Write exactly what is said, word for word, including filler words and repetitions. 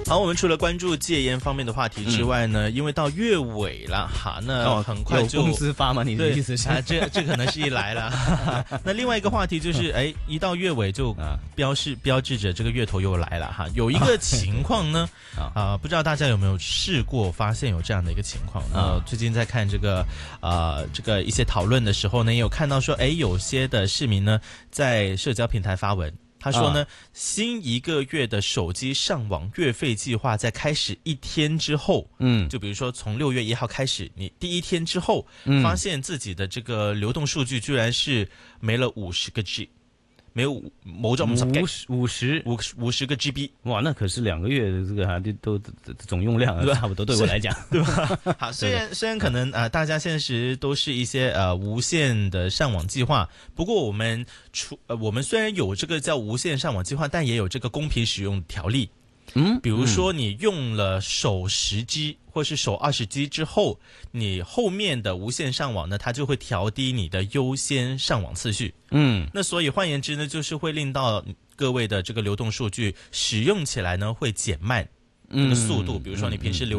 好，我们除了关注戒烟方面的话题之外呢，嗯、因为到月尾了哈，那很快就有工资发吗？你的意思是？ 啊、这这可能是一来了。那另外一个话题就是，哎，一到月尾就标示标志着这个月头又来了哈。有一个情况呢，啊、呃，不知道大家有没有试过发现有这样的一个情况？呃，最近在看这个呃这个一些讨论的时候呢，也有看到说，哎，有些的市民呢在社交平台发文。他说呢，啊、新一个月的手机上网月费计划在开始一天之后，嗯，就比如说从六月一号开始，你第一天之后，嗯、发现自己的这个流动数据居然是没了五十个 G， 没有某種五十五十五五十個 G B， 哇，那可是兩個月的這個哈都都總用量差不多，對我來講， 對吧？好，雖然雖然可能啊、呃，大家現實都是一些呃無線的上網計劃，不過我們除呃我們雖然有這個叫無線上網計劃，但也有這個公平使用條例。嗯，比如說你用了首十 G 或是首二十 G 之後，你後面的無線上網呢，它就會調低你的優先上網次序。嗯，那所以換言之呢，就是會令到各位的這個流動數據使用起來呢會減慢這個速度。比如說你平時流